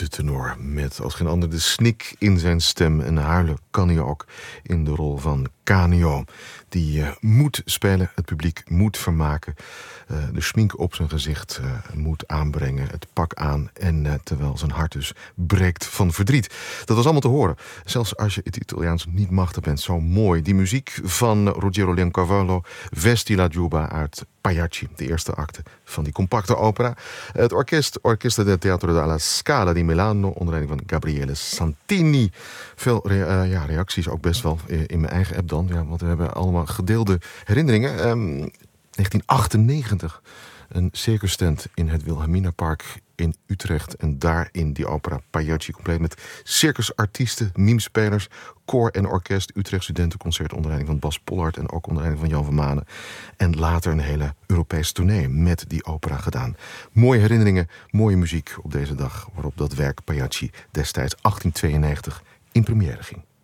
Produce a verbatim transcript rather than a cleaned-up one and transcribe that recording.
de tenor met als geen ander de snik in zijn stem. En huilen kan hij ook in de rol van Canio. Die uh, moet spelen, het publiek moet vermaken. Uh, de schmink op zijn gezicht uh, moet aanbrengen, het pak aan. En uh, terwijl zijn hart dus breekt van verdriet. Dat was allemaal te horen. Zelfs als je het Italiaans niet machtig bent. Zo mooi. Die muziek van Ruggero Leoncavallo, Vesti la Giubba uit Pagliacci, de eerste acte van die compacte opera. Het orkest, Orchestra del Teatro della Scala di Milano, onder leiding van Gabriele Santini. Veel rea- uh, ja, reacties, ook best wel in mijn eigen app dan. Ja, want we hebben allemaal gedeelde herinneringen. Um, negentien achtennegentig, een circustent in het Wilhelminapark in Utrecht. En daarin die opera Pagliacci, compleet met circusartiesten, mimespelers, koor en orkest. Utrecht Studentenconcert onder leiding van Bas Pollard en ook onder leiding van Jan van Manen. En later een hele Europese tournee met die opera gedaan. Mooie herinneringen, mooie muziek op deze dag waarop dat werk Pagliacci destijds achttien tweeënnegentig in première ging.